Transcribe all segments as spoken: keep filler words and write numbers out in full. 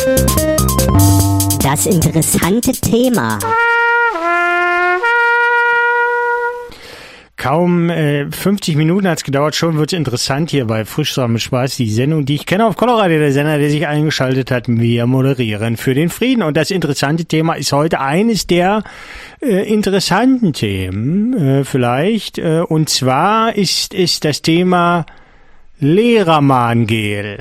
Das interessante Thema. Kaum äh, fünfzig Minuten hat's gedauert, schon wird's interessant hier bei Frischsamen mit Spaß. Die Sendung, die ich kenne auf Colorado, der Sender, der sich eingeschaltet hat, wir moderieren für den Frieden. Und das interessante Thema ist heute eines der äh, interessanten Themen äh, vielleicht. Äh, und zwar ist ist das Thema Lehrermahngel.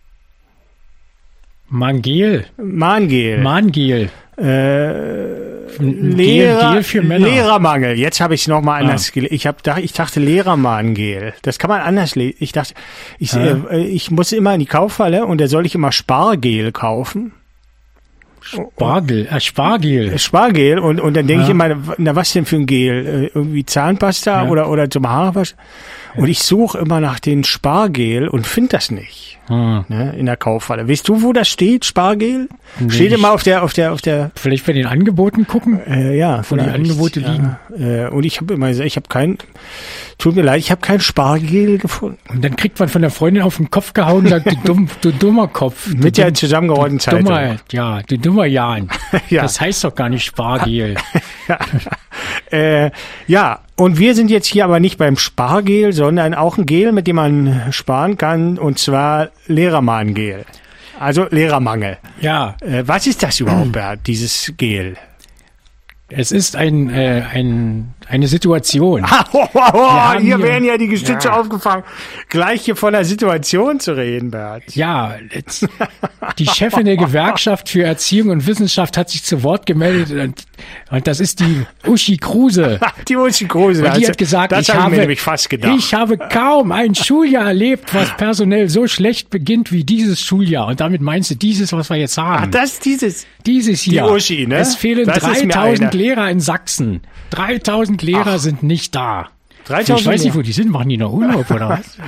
Mangel? Mahngel. Mahngel. Äh, Lehrer, Gel für Männer. Lehrermangel. Jetzt habe ich es nochmal anders Ah. gelesen. Ich, hab, ich dachte Lehrermahngel. Das kann man anders lesen. Ich dachte, ich, Ah. äh, ich muss immer in die Kaufhalle und da soll ich immer Spargel kaufen. Spargel, äh, Spargel. Spargel und, und dann denke Ja. ich immer, na was denn für ein Gel? Äh, Irgendwie Zahnpasta Ja. oder, oder zum Haarwaschen? Und ich suche immer nach den Spargel und finde das nicht. Hm. Ne, in der Kaufhalle. Weißt du, wo das steht, Spargel? Nee, Steht ich- immer auf der, auf der, auf der, Vielleicht bei den Angeboten gucken? äh, ja, Wo die vielleicht, Angebote liegen. Ja. Äh, und ich habe immer gesagt, ich habe kein, tut mir leid, ich habe kein Spargel gefunden. Und dann kriegt man von der Freundin auf den Kopf gehauen und sagt, du, dumm, du dummer Kopf. Mit du der zusammengerollten Zeitung. dummer, ja, du dummer Jan. Ja. Das heißt doch gar nicht Spargel. Äh, ja, und wir sind jetzt hier aber nicht beim Spargel, sondern auch ein Gel, mit dem man sparen kann, und zwar Lehrermahngel. Also Lehrermangel. Ja, Äh, was ist das überhaupt, Bert, dieses Gel? es ist ein, äh, ein, eine Situation. Ah, ho, ho, ho, haben hier hier- werden ja die Gestütze Ja. aufgefangen, gleich hier von der Situation zu reden, Bert. Ja, jetzt, die Chefin der Gewerkschaft für Erziehung und Wissenschaft hat sich zu Wort gemeldet und, und das ist die Uschi Kruse. Die Uschi Kruse, Und die das- hat gesagt, das ich hab ich habe, mir nämlich fast gedacht. ich habe kaum ein Schuljahr erlebt, was personell so schlecht beginnt wie dieses Schuljahr. Und damit meinst du dieses, was wir jetzt haben. Ach, das ist dieses. Dieses hier. Die Uschi, ne? Es fehlen Das ist mir dreitausend eine. Lehrer in Sachsen. dreitausend Lehrer Ach. sind nicht da. dreitausend Ich weiß nicht, Lehrer. wo die sind. Machen die noch Urlaub oder was?